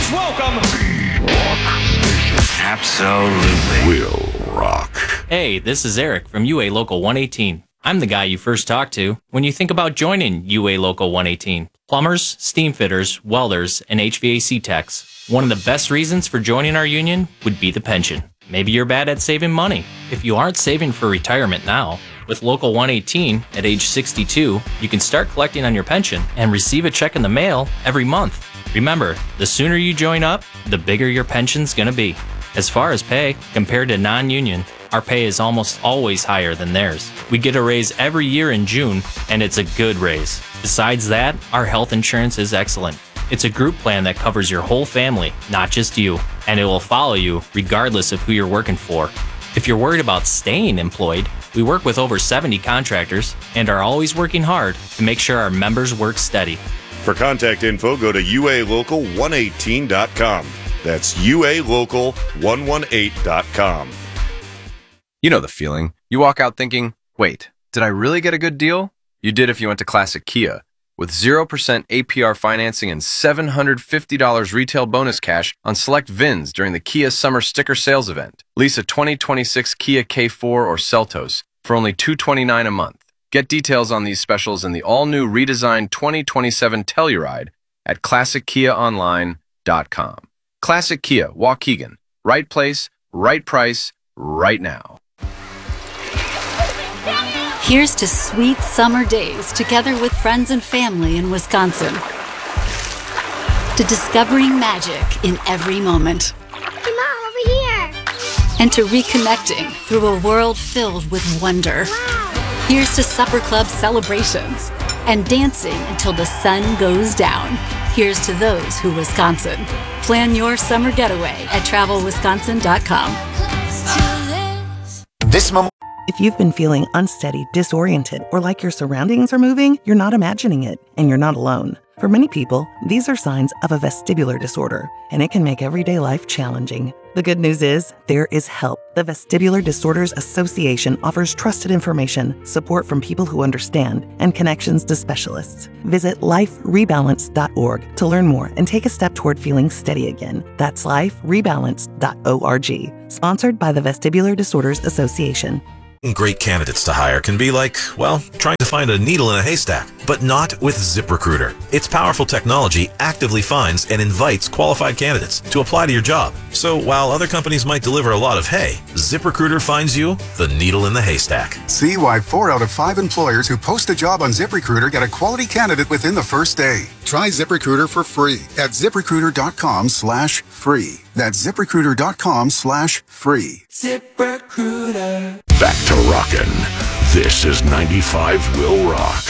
Please welcome... Absolutely. Will rock. Hey, this is Eric from UA Local 118. I'm the guy you first talk to when you think about joining UA Local 118. Plumbers, steam fitters, welders, and HVAC techs. One of the best reasons for joining our union would be the pension. Maybe you're bad at saving money. If you aren't saving for retirement now, with Local 118 at age 62, you can start collecting on your pension and receive a check in the mail every month. Remember, the sooner you join up, the bigger your pension's gonna be. As far as pay, compared to non-union, our pay is almost always higher than theirs. We get a raise every year in June, and it's a good raise. Besides that, our health insurance is excellent. It's a group plan that covers your whole family, not just you, and it will follow you regardless of who you're working for. If you're worried about staying employed, we work with over 70 contractors and are always working hard to make sure our members work steady. For contact info, go to ualocal118.com. That's ualocal118.com. You know the feeling. You walk out thinking, wait, did I really get a good deal? You did if you went to Classic Kia. With 0% APR financing and $750 retail bonus cash on select VINs during the Kia Summer Sticker Sales event. Lease a 2026 Kia K4 or Seltos for only $229 a month. Get details on these specials in the all-new redesigned 2027 Telluride at ClassicKiaOnline.com. Classic Kia, Waukegan. Right place, right price, right now. Here's to sweet summer days together with friends and family in Wisconsin. To discovering magic in every moment. Hey, Mom, over here. And to reconnecting through a world filled with wonder. Wow. Here's to supper club celebrations and dancing until the sun goes down. Here's to those who Wisconsin. Plan your summer getaway at travelwisconsin.com. If you've been feeling unsteady, disoriented, or like your surroundings are moving, you're not imagining it, and you're not alone. For many people, these are signs of a vestibular disorder, and it can make everyday life challenging. The good news is, there is help. The Vestibular Disorders Association offers trusted information, support from people who understand, and connections to specialists. Visit liferebalance.org to learn more and take a step toward feeling steady again. That's liferebalance.org. Sponsored by the Vestibular Disorders Association. Great candidates to hire can be like, well, trying to find a needle in a haystack, but not with ZipRecruiter. Its powerful technology actively finds and invites qualified candidates to apply to your job. So while other companies might deliver a lot of hay, ZipRecruiter finds you the needle in the haystack. See why 4 out of 5 employers who post a job on ZipRecruiter get a quality candidate within the first day. Try ZipRecruiter for free at ZipRecruiter.com/free. That's ZipRecruiter.com/free. ZipRecruiter. Back to rockin'. This is 95 Will Rock.